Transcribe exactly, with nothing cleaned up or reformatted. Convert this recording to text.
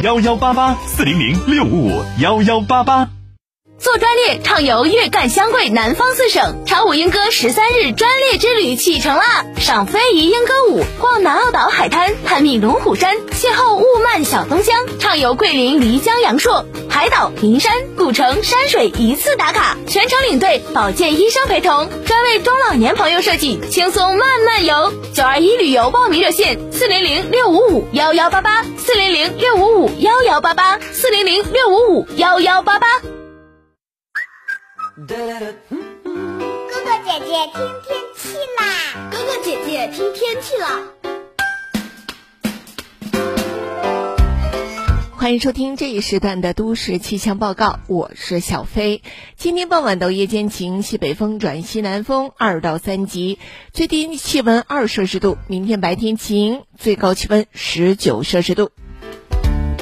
幺幺八八四零零六五五幺幺八八。 做专列畅游粤赣湘桂南方四省，长舞莺歌十三日专列之旅启程啦！赏非遗莺歌舞，逛南澳岛海滩，探秘龙虎山，邂逅雾漫小东乡，畅游桂林漓江阳朔，海岛、名山、古城、山水一次打卡，全程领队、保健医生陪同，专为中老年朋友设计，轻松慢慢游。九二一旅游报名热线：四零零六五五幺幺八八，四零零六五五幺幺八八，四零零六五五幺幺八八。 哥哥姐姐听天气啦！ 哥哥姐姐听天气啦！ 欢迎收听这一时段的都市气象报告，我是小飞。今天傍晚到夜间晴，西北风转西南风二到三级，最低气温二摄氏度。明天白天晴，最高气温十九摄氏度。